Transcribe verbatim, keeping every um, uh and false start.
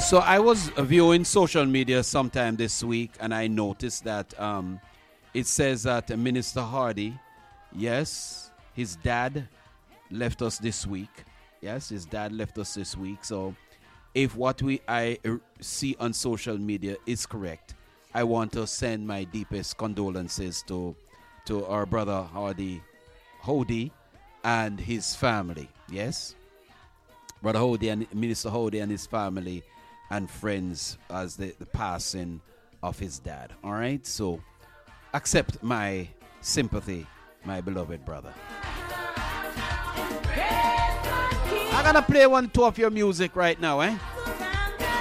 So I was viewing social media sometime this week, and I noticed that um, it says that Minister Hardy, yes, his dad left us this week. Yes, his dad left us this week. So if what we I uh, see on social media is correct, I want to send my deepest condolences to to our brother Hardy Hody and his family. Yes, brother Hody and Minister Hody and his family and friends as the, the passing of his dad. All right, so accept my sympathy, my beloved brother. I'm gonna play one two of your music right now, eh?